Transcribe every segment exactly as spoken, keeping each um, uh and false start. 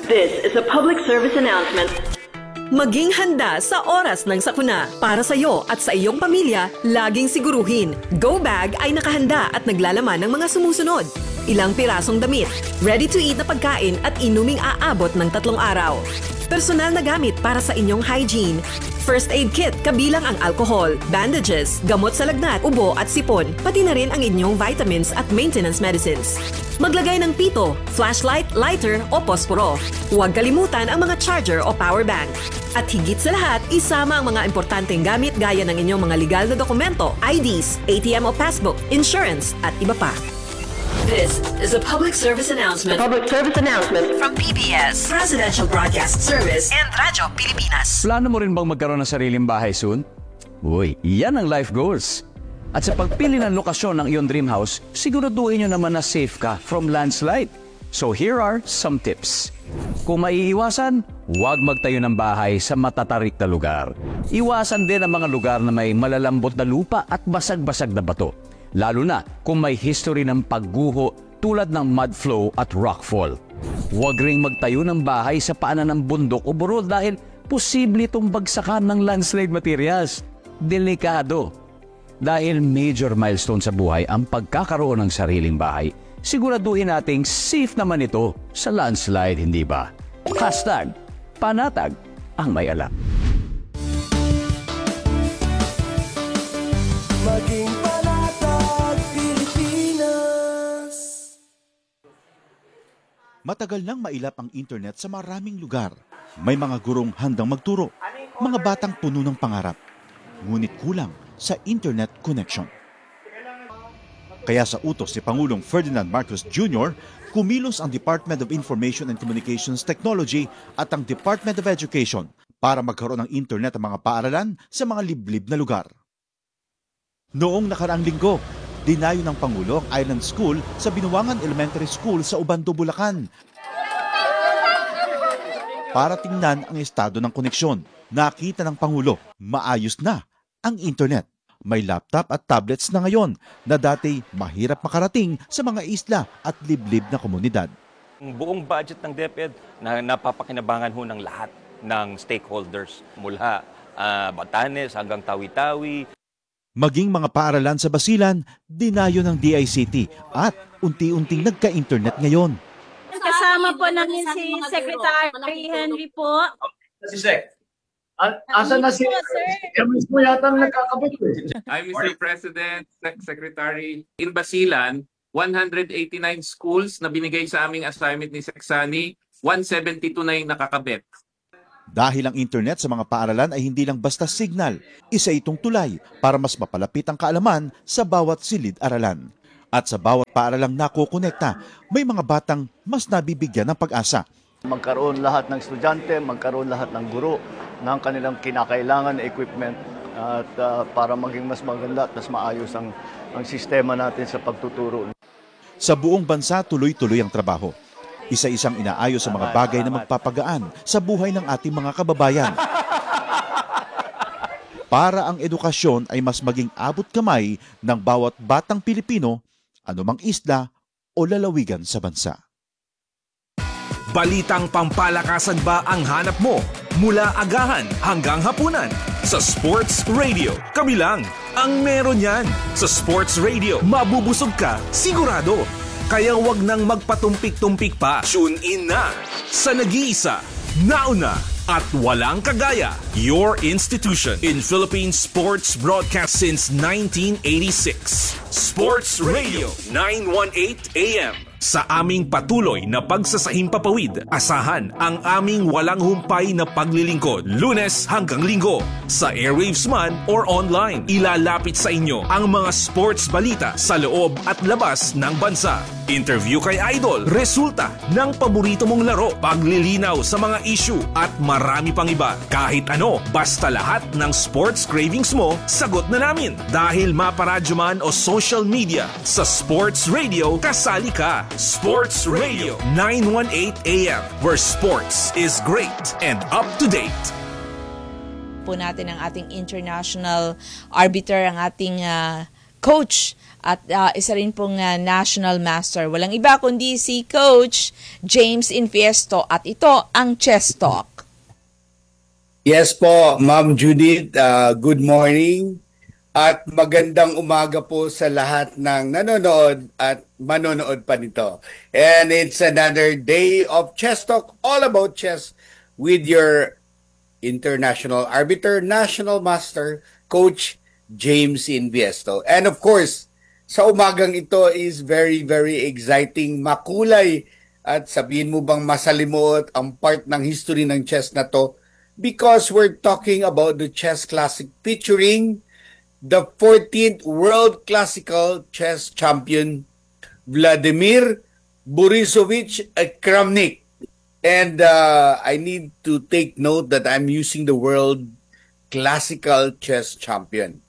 This is a public service announcement. Maging handa sa oras ng sakuna. Para sa iyo at sa iyong pamilya, laging siguruhin, Go Bag ay nakahanda at naglalaman ng mga sumusunod. Ilang pirasong damit, ready-to-eat na pagkain at inuming aabot ng tatlong araw. Personal na gamit para sa inyong hygiene. First aid kit kabilang ang alcohol, bandages, gamot sa lagnat, ubo at sipon, pati na rin ang inyong vitamins at maintenance medicines. Maglagay ng pito, flashlight, lighter o posporo. Huwag kalimutan ang mga charger o power bank. At higit sa lahat, isama ang mga importanteng gamit gaya ng inyong mga legal na dokumento, I Ds, A T M o passbook, insurance at iba pa. This is a public service announcement. Public service announcement From P B S, Presidential Broadcast Service and Radyo Pilipinas. Plano mo rin bang magkaroon ng sariling bahay soon? Uy, yan ang life goals. At sa pagpili ng lokasyon ng iyong dream house, siguraduhin nyo naman na safe ka from landslide. So here are some tips. Kung maiiwasan, huwag magtayo ng bahay sa matatarik na lugar. Iwasan din ang mga lugar na may malalambot na lupa at basag-basag na bato. Lalo na kung may history ng pagguho tulad ng mud flow at rockfall. Huwag ring magtayo ng bahay sa paanan ng bundok o burol dahil posible itong bagsakan ng landslide materials. Delikado. Dahil major milestone sa buhay ang pagkakaroon ng sariling bahay, siguraduhin nating safe naman ito sa landslide, hindi ba? Hashtag, panatag ang may alam. Maging panatag Pilipinas. Matagal nang mailap ang internet sa maraming lugar. May mga gurong handang magturo, mga batang puno ng pangarap. Ngunit kulang sa internet connection. Kaya sa utos si Pangulong Ferdinand Marcos Junior, kumilos ang Department of Information and Communications Technology at ang Department of Education para magkaroon ng internet ang mga paaralan sa mga liblib na lugar. Noong nakaraang linggo, dinayo ng Pangulo ang Island School sa Binuangan Elementary School sa Ubando, Bulacan para tingnan ang estado ng koneksyon. Nakita ng Pangulo, maayos na ang internet. May laptop at tablets na ngayon na dati mahirap makarating sa mga isla at liblib na komunidad. Ang buong budget ng DepEd na napapakinabangan ho ng lahat ng stakeholders mula uh, Batanes hanggang Tawi-Tawi. Maging mga paaralan sa Basilan, dinayo ng D I C T at unti-unting nagka-internet ngayon. Kasama po namin si Secretary Henry po. Si Sec. Asan na si... Kaya mismo yata ang nagkakabit eh. I'm Mister President, Sec- Secretary. In Basilan, one hundred eighty-nine schools na binigay sa aming assignment ni Seksani, one seventy-two na yung nakakabit. Dahil ang internet sa mga paaralan ay hindi lang basta signal, isa itong tulay para mas mapalapit ang kaalaman sa bawat silid-aralan. At sa bawat paaralang nakokonekta, may mga batang mas nabibigyan ng pag-asa. Magkaroon lahat ng estudyante, magkaroon lahat ng guro ng kanilang kinakailangan na equipment at uh, para maging mas maganda at mas maayos ang, ang sistema natin sa pagtuturo. Sa buong bansa, tuloy-tuloy ang trabaho. Isa-isang inaayos sa mga bagay na magpapagaan sa buhay ng ating mga kababayan. Para ang edukasyon ay mas maging abot kamay ng bawat batang Pilipino, anumang isla o lalawigan sa bansa. Balitang pampalakasan ba ang hanap mo? Mula agahan hanggang hapunan. Sa Sports Radio, kami lang ang meron yan. Sa Sports Radio, mabubusog ka, sigurado. Kaya wag nang magpatumpik-tumpik pa. Tune in na sa nag-iisa, nauna at walang kagaya. Your institution in Philippine sports broadcast since nineteen eighty-six. Sports Radio nine eighteen A M. Sa aming patuloy na pagsasahimpapawid, asahan ang aming walang humpay na paglilingkod. Lunes hanggang Linggo, sa airwaves man or online. Ilalapit sa inyo ang mga sports balita sa loob at labas ng bansa. Interview kay Idol, resulta ng paborito mong laro, paglilinaw sa mga issue at marami pang iba. Kahit ano, basta lahat ng sports cravings mo, sagot na namin. Dahil maparadyo man o social media, sa Sports Radio, kasali ka. Sports Radio nine eighteen A M, where sports is great and up to date. Po natin ang ating international arbiter, ang ating uh, coach at uh, isa rin pong uh, national master. Walang iba kundi si Coach James Infiesto at ito ang Chess Talk. Yes po, Ma'am Judith, uh, good morning at magandang umaga po sa lahat ng nanonood at manonood pa nito. And it's another day of Chess Talk, all about chess with your international arbiter, national master, Coach James Infiesto. And of course, sa umagang ito is very, very exciting, makulay at sabihin mo bang masalimuot ang part ng history ng chess na to because we're talking about the Chess Classic featuring the fourteenth World Classical Chess Champion Vladimir Borisovich Kramnik. And uh, I need to take note that I'm using the World Classical Chess Champion.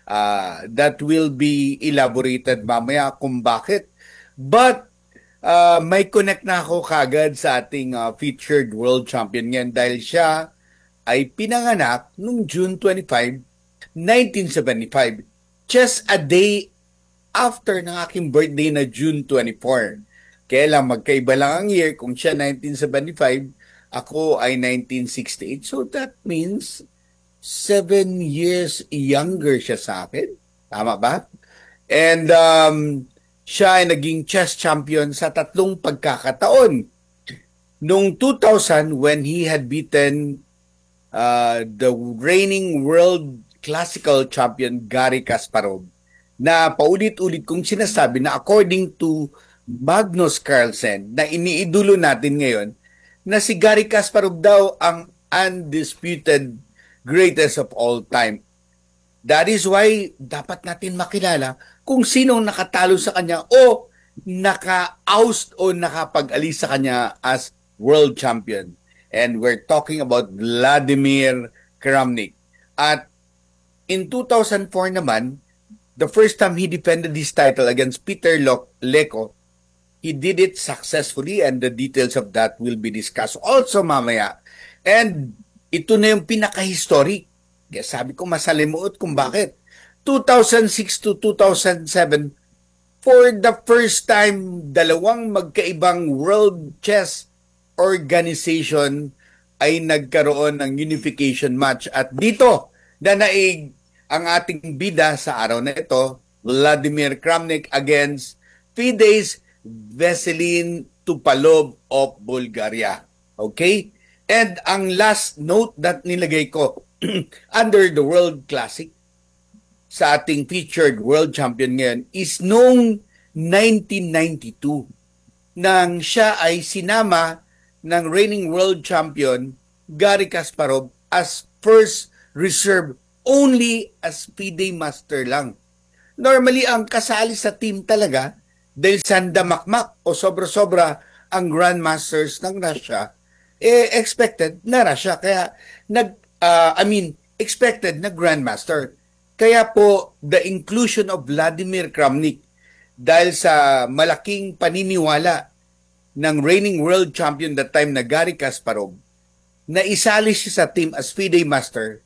Uh, that will be elaborated mamaya kung bakit. But uh, may connect na ako kagad sa ating uh, featured World Champion ngayon dahil siya ay pinanganak noong June twenty-fifth, nineteen seventy-five. Just a day after ng aking birthday na June twenty-fourth. Kaya lang magkaiba lang ang year, kung siya nineteen seventy-five, ako ay nineteen sixty-eight. So that means seven years younger siya sa akin. Tama ba? And um, siya ay naging chess champion sa tatlong pagkakataon. Noong two thousand, when he had beaten uh, the reigning world classical champion Garry Kasparov, na paulit-ulit kong sinasabi na according to Magnus Carlsen, na iniidolo natin ngayon, na si Garry Kasparov daw ang undisputed greatest of all time. That is why dapat natin makilala kung sinong nakatalo sa kanya o naka-oust o nakapag-alis sa kanya as world champion. And we're talking about Vladimir Kramnik. At in two thousand four naman, the first time he defended his title against Peter Leko, he did it successfully and the details of that will be discussed also mamaya. And ito na yung pinaka-historic. Kaya sabi ko masalimuot kung bakit. two thousand six to two thousand seven, for the first time, dalawang magkaibang World Chess Organization ay nagkaroon ng unification match. At dito, nanaig ang ating bida sa araw na ito, Vladimir Kramnik against Fides Veselin Tupalov of Bulgaria. Okay? And ang last note that nilagay ko under the World Classic sa ating featured world champion ngayon is noong nineteen ninety-two nang siya ay sinama ng reigning world champion Garry Kasparov as first reserve only as FIDE master lang. Normally, ang kasali sa team talaga dahil sandamakmak o sobra-sobra ang grandmasters ng Russia, eh expected na Russia. Kaya, nag, uh, I mean, expected na grandmaster. Kaya po, the inclusion of Vladimir Kramnik dahil sa malaking paniniwala ng reigning world champion that time na Garry Kasparov, na isali siya sa team as FIDE master,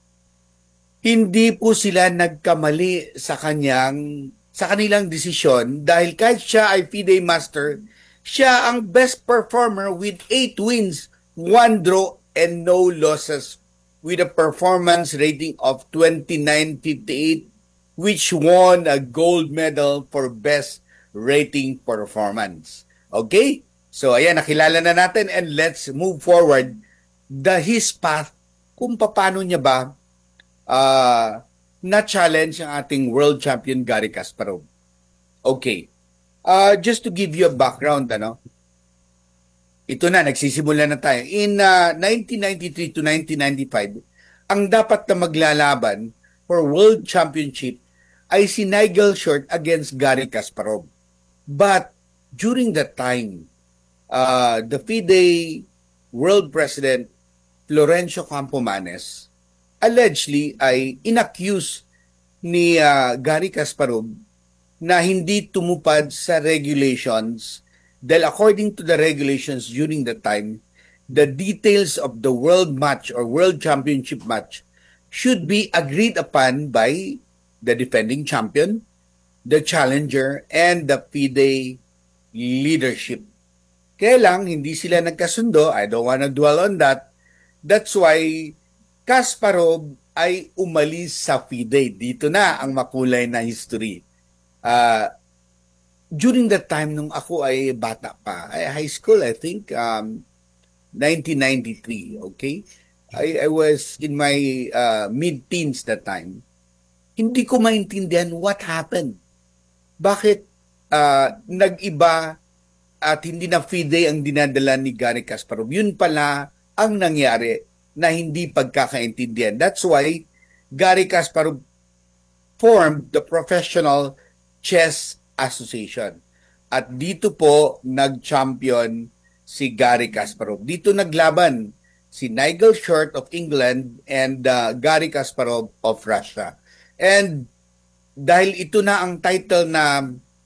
hindi po sila nagkamali sa kanyang sa kanilang desisyon dahil kahit siya ay FIDE master, siya ang best performer with eight wins, one draw, and no losses with a performance rating of twenty-nine fifty-eight, which won a gold medal for best rating performance. Okay? So, ayan, nakilala na natin and let's move forward the his path kung paano niya ba uh, na-challenge ang ating world champion Garry Kasparov. Okay. Uh, just to give you a background, ano, ito na, nagsisimula na tayo. In uh, nineteen ninety-three to nineteen ninety-five, ang dapat na maglalaban for world championship ay si Nigel Short against Garry Kasparov. But during that time, uh, the FIDE world president Florencio Campomanes allegedly ay inaccuse ni uh, Garry Kasparov na hindi tumupad sa regulations dahil according to the regulations during the time, the details of the world match or world championship match should be agreed upon by the defending champion, the challenger, and the FIDE leadership. Kaya lang, hindi sila nagkasundo. I don't wanna dwell on that. That's why Kasparov ay umalis sa FIDE. Dito na ang makulay na history. Uh, during that time, nung ako ay bata pa, ay high school, I think, um, nineteen ninety-three, okay? I, I was in my uh, mid-teens that time. Hindi ko maintindihan what happened. Bakit uh, nag-iba at hindi na FIDE ang dinadala ni Garry Kasparov? Yun pala ang nangyari na hindi pagkakaintindihan. That's why Garry Kasparov formed the Professional Chess Association. At dito po nag-champion si Garry Kasparov. Dito naglaban si Nigel Short of England and uh, Garry Kasparov of Russia. And dahil ito na ang title na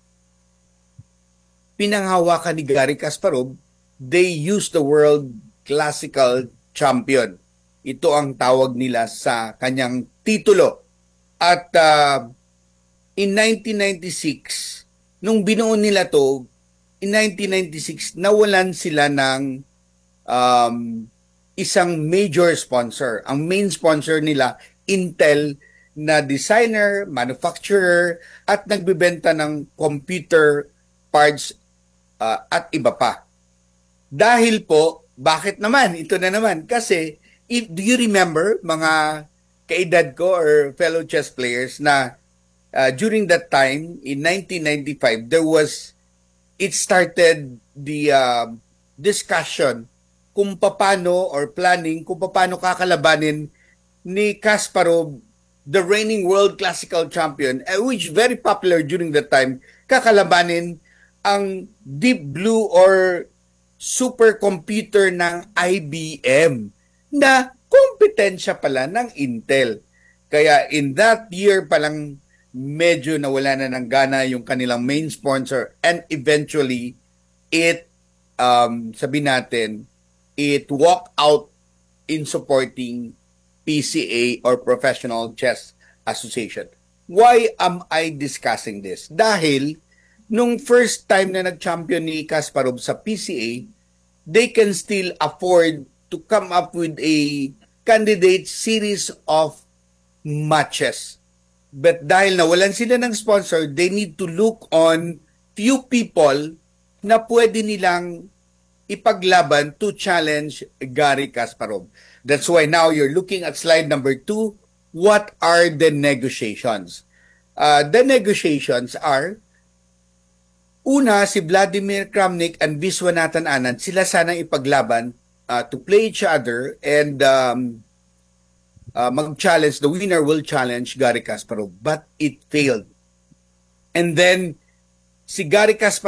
pinanghawakan ni Garry Kasparov, they use the World Classical Champion. Ito ang tawag nila sa kanyang titulo. At uh, in nineteen ninety-six, nung binuo nila to, in nineteen ninety-six, nawalan sila ng um, isang major sponsor. Ang main sponsor nila, Intel, na designer, manufacturer, at nagbibenta ng computer parts uh, at iba pa. Dahil po, bakit naman? Ito na naman. Kasi, if, do you remember, mga kaedad ko or fellow chess players, na uh, during that time, in nineteen ninety-five, there was, it started the uh, discussion kung paano or planning kung paano kakalabanin ni Kasparov, the reigning world classical champion, uh, which very popular during that time, kakalabanin ang Deep Blue or supercomputer ng I B M na kompetensya pala ng Intel. Kaya in that year palang medyo nawala na ng gana yung kanilang main sponsor, and eventually it, um, sabi natin, it walked out in supporting P C A or Professional Chess Association. Why am I discussing this? Dahil nung first time na nag-champion ni Kasparov sa P C A, they can still afford to come up with a candidate series of matches. But dahil nawalan sila ng sponsor, they need to look on few people na pwede nilang ipaglaban to challenge Garry Kasparov. That's why now you're looking at slide number two. What are the negotiations? Uh, the negotiations are, una, si Vladimir Kramnik and Viswanathan Anand, sila sanang ipaglaban uh, to play each other and um, uh, mag-challenge. The winner will challenge Garry Kasparov. But it failed. And then, si Garry Kasparov